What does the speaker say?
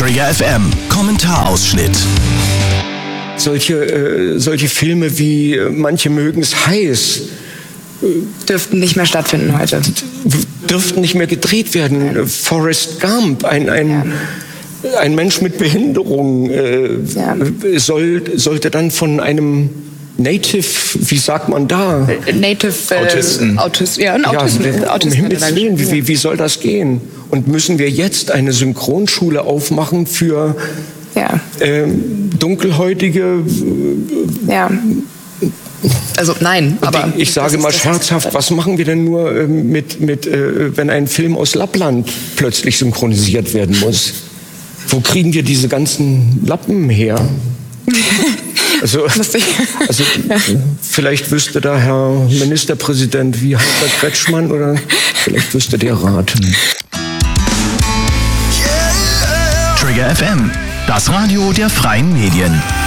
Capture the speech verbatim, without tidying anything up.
Trigger F M, Kommentarausschnitt. Solche, äh, solche Filme wie äh, Manche mögen's heiß äh, dürften nicht mehr stattfinden heute. Dürften nicht mehr gedreht werden. Äh, Forrest Gump, ein, ein, ja. ein Mensch mit Behinderung, äh, ja. soll, sollte dann von einem Native, wie sagt man da? Native äh, Autisten. Autist, ja, ein Autisten. Ja, um Himmels Willen, wie, wie soll das gehen? Und müssen wir jetzt eine Synchronschule aufmachen für ja. ähm, dunkelhäutige? Äh, ja. Also nein, aber ich sage mal scherzhaft, was machen wir denn nur äh, mit, mit äh, wenn ein Film aus Lappland plötzlich synchronisiert werden muss? Wo kriegen wir diese ganzen Lappen her? Also, also vielleicht wüsste da Herr Ministerpräsident wie Herbert Kretschmann oder vielleicht wüsste der Rat. Trigger F M, das Radio der freien Medien.